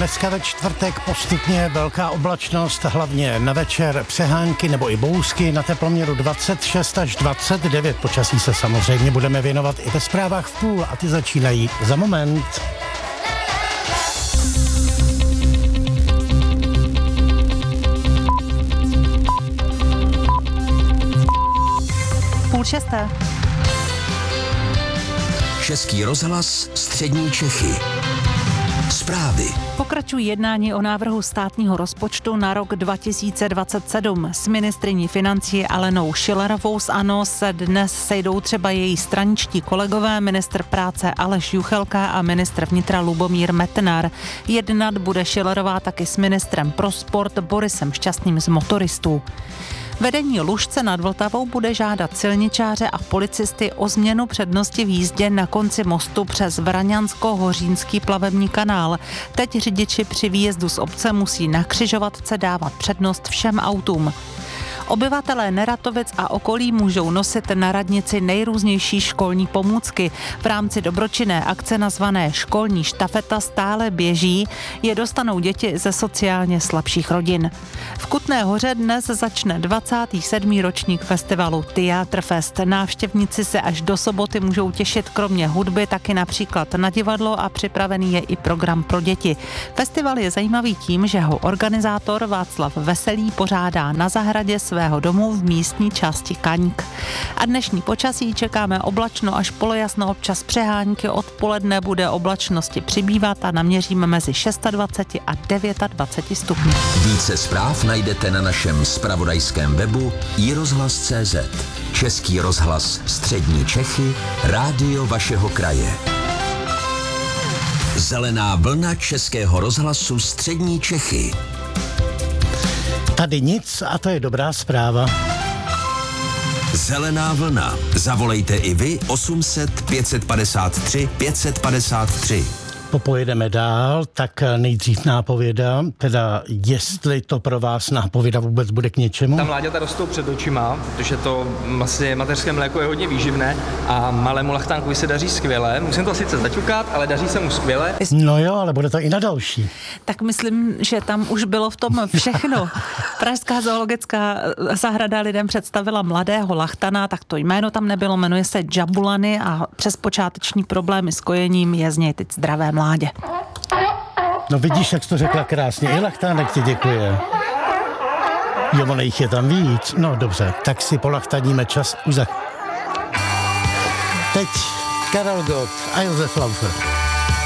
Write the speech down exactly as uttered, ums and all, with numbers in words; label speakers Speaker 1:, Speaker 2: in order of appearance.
Speaker 1: Dneska ve čtvrtek postupně velká oblačnost, hlavně na večer přehánky nebo i bouzky na teploměru dvacet šest až dvacet devět. Počasí se samozřejmě budeme věnovat i ve zprávách v půl a ty začínají za moment.
Speaker 2: Půl šesté.
Speaker 3: Český rozhlas Střední Čechy. Zprávy.
Speaker 2: Pokračují jednání o návrhu státního rozpočtu na rok dva tisíce dvacet sedm. S ministryní financí Alenou Schillerovou z ANO se dnes sejdou třeba její straničtí kolegové, ministr práce Aleš Juchelka a ministr vnitra Lubomír Metnar. Jednat bude Schillerová taky s ministrem pro sport Borisem Šťastným z Motoristů. Vedení Lužce nad Vltavou bude žádat silničáře a policisty o změnu přednosti v jízdě na konci mostu přes Vraňansko-Hořínský plavební kanál. Teď řidiči při výjezdu z obce musí na křižovatce dávat přednost všem autům. Obyvatelé Neratovic a okolí můžou nosit na radnici nejrůznější školní pomůcky. V rámci dobročinné akce nazvané Školní štafeta stále běží, je dostanou děti ze sociálně slabších rodin. V Kutné Hoře dnes začne dvacátý sedmý ročník festivalu Theaterfest. Návštěvníci se až do soboty můžou těšit kromě hudby taky například na divadlo a připravený je i program pro děti. Festival je zajímavý tím, že ho organizátor Václav Veselý pořádá na zahradě svého domu v místní části Kaňk. A dnešní počasí čekáme oblačno až polojasno, občas přehánky, odpoledne bude oblačnosti přibývat a naměříme mezi dvacet šest a dvacet devět stupňů.
Speaker 3: Více zpráv najdete na našem zpravodajském webu i rozhlas tečka cé zet. Český rozhlas Střední Čechy, rádio vašeho kraje. Zelená vlna Českého rozhlasu Střední Čechy.
Speaker 1: Tady nic a to je dobrá zpráva.
Speaker 3: Zelená vlna. Zavolejte i vy osm set pět padesát tři pět padesát tři.
Speaker 1: Popojedeme dál, tak nejdřív nápověda, teda jestli to pro vás nápověda vůbec bude k něčemu.
Speaker 4: Ta mláďata rostou před očima, protože to vlastně mateřské mléko je hodně výživné a malému lachtánkovi se daří skvěle. Musím to sice zaťukat, ale daří se mu skvěle.
Speaker 1: No jo, ale bude to i na další.
Speaker 2: Tak myslím, že tam už bylo v tom všechno. Pražská zoologická zahrada lidem představila mladého lachtana, tak to jméno tam nebylo, jmenuje se Jabulani a přes počáteční problémy s kojením je z něj teď zdravé mládě.
Speaker 1: No vidíš, jak jsi to řekla krásně. I lachtánek ti děkuje. Jo, ono jich je tam víc. No dobře, tak si polachtaníme čas už za... Teď Karel Gott a Josef Laufer.